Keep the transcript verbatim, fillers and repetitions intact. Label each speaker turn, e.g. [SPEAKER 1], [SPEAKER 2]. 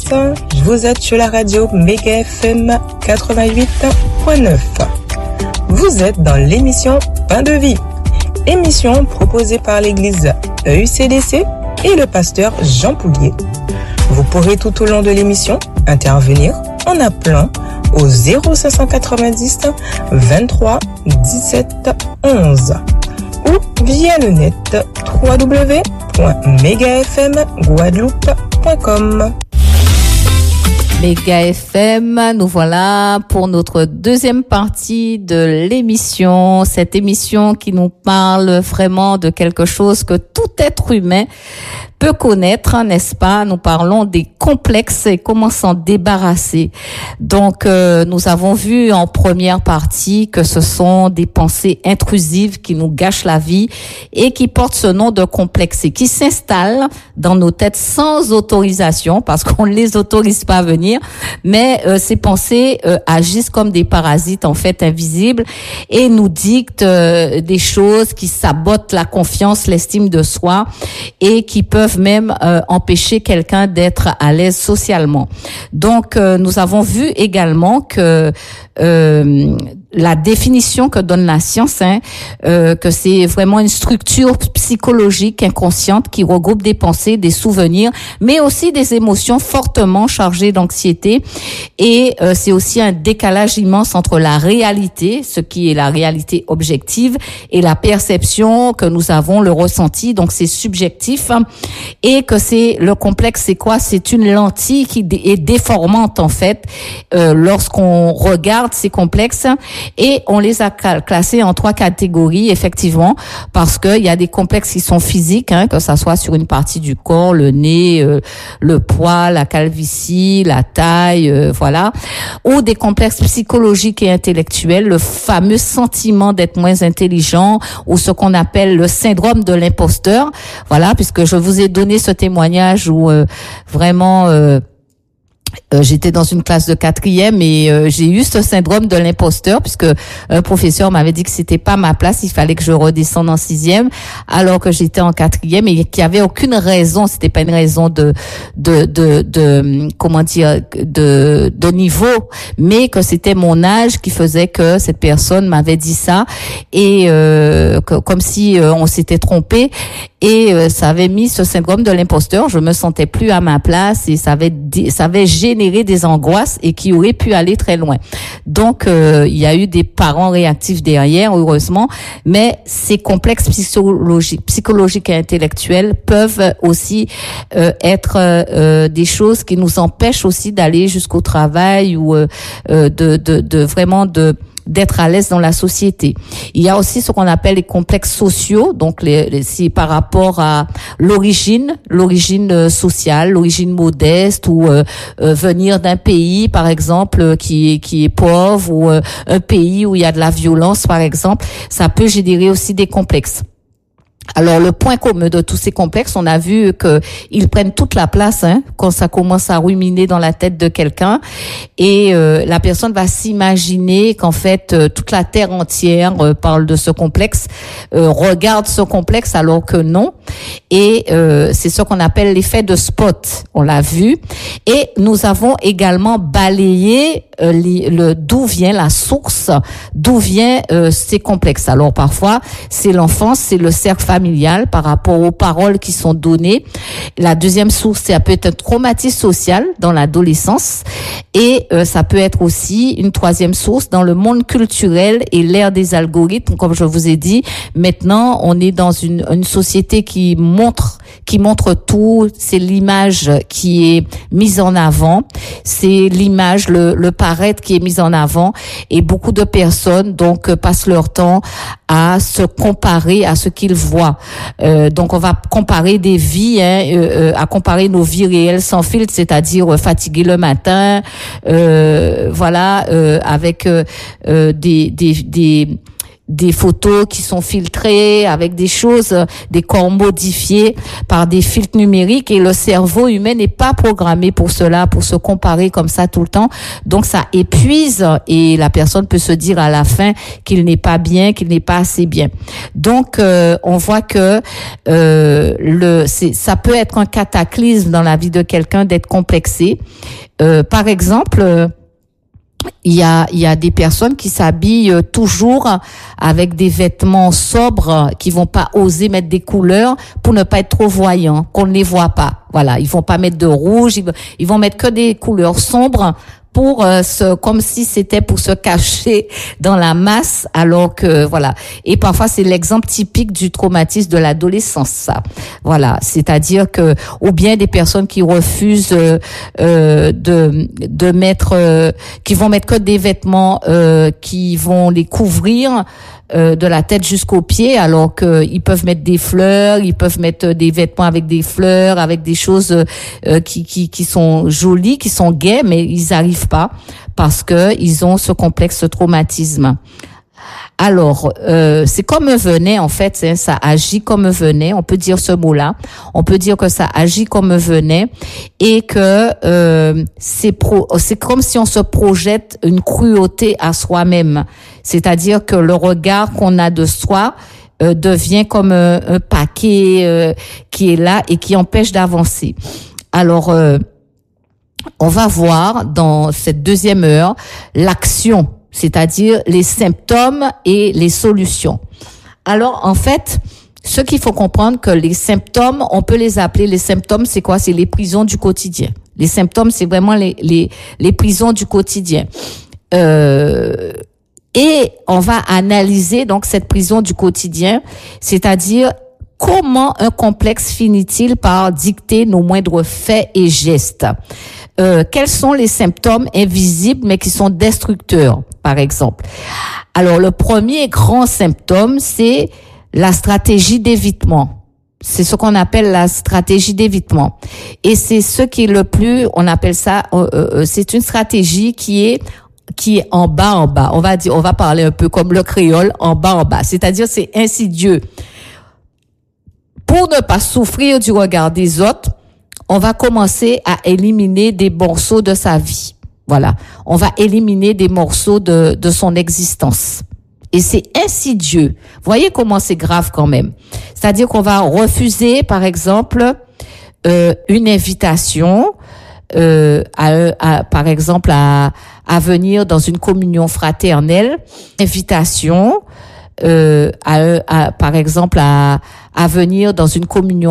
[SPEAKER 1] vous êtes sur la radio Méga F M quatre-vingt-huit point neuf. Vous êtes dans l'émission Pain de Vie, émission proposée par l'église E U C D C et le pasteur Jean Poulier. Vous pourrez tout au long de l'émission intervenir en appelant au zéro cinq cent quatre-vingt-dix vingt-trois dix-sept onze ou via le net w w w point mega f m guadeloupe point com.
[SPEAKER 2] Méga F M, nous voilà pour notre deuxième partie de l'émission. Cette émission qui nous parle vraiment de quelque chose que tout être humain peut connaître, n'est-ce pas? Nous parlons des complexes et comment s'en débarrasser. Donc, euh, nous avons vu en première partie que ce sont des pensées intrusives qui nous gâchent la vie et qui portent ce nom de complexe et qui s'installent dans nos têtes sans autorisation parce qu'on ne les autorise pas à venir. Mais euh, ces pensées euh, agissent comme des parasites en fait invisibles et nous dictent euh, des choses qui sabotent la confiance, l'estime de soi et qui peuvent même euh, empêcher quelqu'un d'être à l'aise socialement. Donc, euh, nous avons vu également que euh, la définition que donne la science, hein, euh, que c'est vraiment une structure psychologique inconsciente qui regroupe des pensées, des souvenirs, mais aussi des émotions fortement chargées d'anxiété. Et euh, c'est aussi un décalage immense entre la réalité, ce qui est la réalité objective, et la perception que nous avons, le ressenti. Donc c'est subjectif. Et que c'est le complexe, c'est quoi? C'est une lentille qui est déformante en fait euh, lorsqu'on regarde ces complexes. Et on les a classés en trois catégories, effectivement, parce qu'il y a des complexes qui sont physiques, hein, que ça soit sur une partie du corps, le nez, euh, le poids, la calvitie, la taille, euh, voilà, ou des complexes psychologiques et intellectuels, le fameux sentiment d'être moins intelligent, ou ce qu'on appelle le syndrome de l'imposteur, voilà, puisque je vous ai donné ce témoignage où euh, vraiment... Euh, Euh, j'étais dans une classe de quatrième et euh, j'ai eu ce syndrome de l'imposteur puisque un professeur m'avait dit que c'était pas ma place, il fallait que je redescende en sixième alors que j'étais en quatrième et qu'il y avait aucune raison, c'était pas une raison de de de, de comment dire de de niveau, mais que c'était mon âge qui faisait que cette personne m'avait dit ça et euh, que, comme si euh, on s'était trompé et euh, ça avait mis ce syndrome de l'imposteur, je me sentais plus à ma place et ça avait ça avait générer des angoisses et qui auraient pu aller très loin. Donc, euh, il y a eu des parents réactifs derrière, heureusement, mais ces complexes psychologiques, psychologiques et intellectuels peuvent aussi euh, être euh, des choses qui nous empêchent aussi d'aller jusqu'au travail ou euh, de, de, de vraiment de d'être à l'aise dans la société. Il y a aussi ce qu'on appelle les complexes sociaux, donc les, les, c'est par rapport à l'origine, l'origine euh, sociale, l'origine modeste ou euh, euh, venir d'un pays, par exemple, qui est qui est pauvre ou euh, un pays où il y a de la violence, par exemple, ça peut générer aussi des complexes. Alors, le point commun de tous ces complexes, on a vu que ils prennent toute la place hein, quand ça commence à ruminer dans la tête de quelqu'un et euh, la personne va s'imaginer qu'en fait, euh, toute la terre entière euh, parle de ce complexe, euh, regarde ce complexe alors que non. Et euh, c'est ce qu'on appelle l'effet de spot, on l'a vu. Et nous avons également balayé euh, les, le d'où vient la source, d'où vient euh, ces complexes. Alors, parfois, c'est l'enfance, c'est le cercle familial par rapport aux paroles qui sont données. La deuxième source, ça peut être un traumatisme social dans l'adolescence et euh, ça peut être aussi une troisième source dans le monde culturel et l'ère des algorithmes. Comme je vous ai dit, maintenant, on est dans une, une société qui montre, qui montre tout. C'est l'image qui est mise en avant. C'est l'image, le, le paraître qui est mis en avant et beaucoup de personnes donc passent leur temps à se comparer à ce qu'ils voient. Euh, donc on va comparer des vies, hein, euh, euh, à comparer nos vies réelles sans filtre, c'est-à-dire euh, fatigué le matin, euh, voilà, euh, avec euh, euh, des, des, des des photos qui sont filtrées avec des choses, des corps modifiés par des filtres numériques, et le cerveau humain n'est pas programmé pour cela, pour se comparer comme ça tout le temps. Donc ça épuise et la personne peut se dire à la fin qu'il n'est pas bien, qu'il n'est pas assez bien. Donc euh, on voit que euh, le c'est ça peut être un cataclysme dans la vie de quelqu'un d'être complexé. Euh, par exemple, euh, Il y a, il y a des personnes qui s'habillent toujours avec des vêtements sobres, qui vont pas oser mettre des couleurs pour ne pas être trop voyants, qu'on ne les voit pas. Voilà, ils vont pas mettre de rouge, ils, ils vont mettre que des couleurs sombres pour euh, se, comme si c'était pour se cacher dans la masse, alors que voilà. Et parfois c'est l'exemple typique du traumatisme de l'adolescence, ça. Voilà, c'est-à-dire que ou bien des personnes qui refusent euh, euh, de de mettre, euh, qui vont mettre que des vêtements euh, qui vont les couvrir euh, de la tête jusqu'aux pieds, alors que ils peuvent mettre des fleurs, ils peuvent mettre des vêtements avec des fleurs, avec des choses euh, qui qui qui sont jolies, qui sont gaies, mais ils arrivent pas parce que ils ont ce complexe traumatisme. Alors, euh, c'est comme un venin, en fait, hein, ça agit comme un venin, on peut dire ce mot-là, on peut dire que ça agit comme un venin, et que euh, c'est pro, c'est comme si on se projette une cruauté à soi-même, c'est-à-dire que le regard qu'on a de soi euh, devient comme un, un paquet euh, qui est là et qui empêche d'avancer. Alors, euh, on va voir dans cette deuxième heure l'action, c'est-à-dire les symptômes et les solutions. Alors, en fait, ce qu'il faut comprendre, que les symptômes, on peut les appeler, les symptômes, c'est quoi? C'est les prisons du quotidien. Les symptômes, c'est vraiment les, les, les prisons du quotidien. Euh, et on va analyser, donc, cette prison du quotidien, c'est-à-dire comment un complexe finit-il par dicter nos moindres faits et gestes? Euh, quels sont les symptômes invisibles mais qui sont destructeurs, par exemple? Alors, le premier grand symptôme, c'est la stratégie d'évitement. C'est ce qu'on appelle la stratégie d'évitement. Et c'est ce qui est le plus, on appelle ça, euh, euh, c'est une stratégie qui est qui est en bas, en bas. On va dire, on va parler un peu comme le créole, en bas, en bas. C'est-à-dire, c'est insidieux. Pour ne pas souffrir du regard des autres, on va commencer à éliminer des morceaux de sa vie. Voilà. On va éliminer des morceaux de, de son existence. Et c'est insidieux. Voyez comment c'est grave quand même. C'est-à-dire qu'on va refuser, par exemple, euh, une invitation, euh, à, à, par exemple, à, à venir dans une communion fraternelle. Invitation, euh, à, à, par exemple, à, à venir dans une communion